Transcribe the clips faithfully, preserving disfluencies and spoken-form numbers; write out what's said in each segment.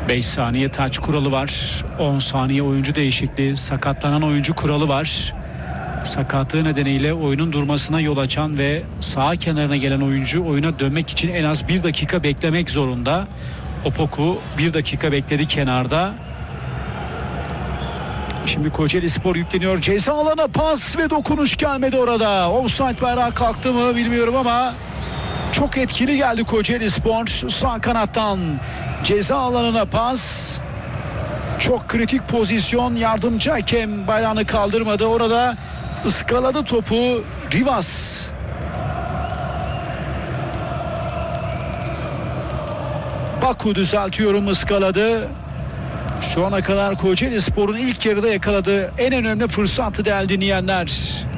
beş saniye taç kuralı var. on saniye oyuncu değişikliği, sakatlanan oyuncu kuralı var. Sakatlığı nedeniyle oyunun durmasına yol açan ve sağ kenarına gelen oyuncu oyuna dönmek için en az bir dakika beklemek zorunda. Opoku bir dakika bekledi kenarda. Şimdi Kocaelispor yükleniyor. Ceza alana pas ve dokunuş gelmedi orada. Offside bayrağı kalktı mı bilmiyorum ama çok etkili geldi Kocaelispor. Sağ kanattan ceza alanına pas. Çok kritik pozisyon. Yardımcı hakem bayrağını kaldırmadı. Orada ıskaladı topu Rivas. Baku düzeltiyorum, ıskaladı. Şu ana kadar Kocaelispor'un ilk yarıda yakaladığı en önemli fırsatı değerli dinleyenler.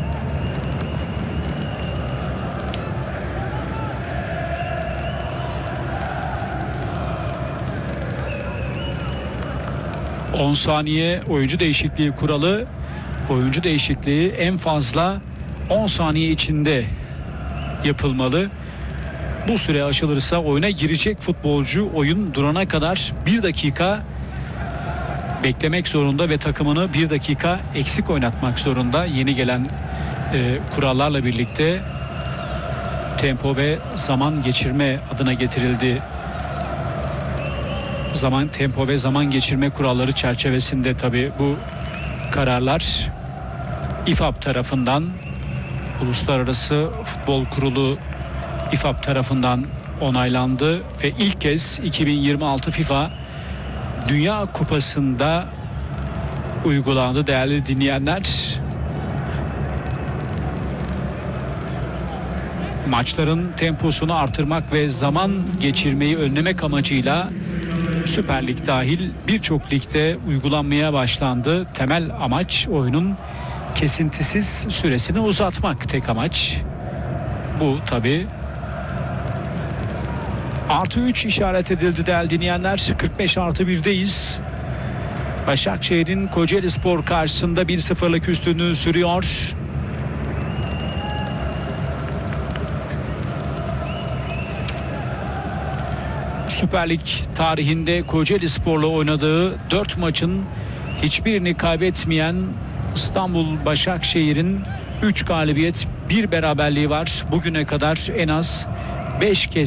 on saniye oyuncu değişikliği kuralı. Oyuncu değişikliği en fazla on saniye içinde yapılmalı. Bu süre aşılırsa oyuna girecek futbolcu oyun durana kadar bir dakika beklemek zorunda ve takımını bir dakika eksik oynatmak zorunda. Yeni gelen e, kurallarla birlikte tempo ve zaman geçirme adına getirildi. Zaman, tempo ve zaman geçirme kuralları çerçevesinde tabii bu kararlar İ F A B tarafından, Uluslararası Futbol Kurulu İ F A B tarafından onaylandı ve ilk kez iki bin yirmi altı FIFA Dünya Kupası'nda uygulandı değerli dinleyenler. Maçların temposunu artırmak ve zaman geçirmeyi önlemek amacıyla Süper Lig dahil birçok ligde uygulanmaya başlandı. Temel amaç oyunun kesintisiz süresini uzatmak, tek amaç. Bu tabii. Artı üç işaret edildi değerli dinleyenler. kırk beş artı birdeyiz. Başakşehir'in Kocaelispor karşısında bir sıfırlık üstünlüğü sürüyor. Süper Lig tarihinde Kocaelispor'la oynadığı dört maçın hiçbirini kaybetmeyen İstanbul Başakşehir'in üç galibiyet, bir beraberliği var. Bugüne kadar en az beş kez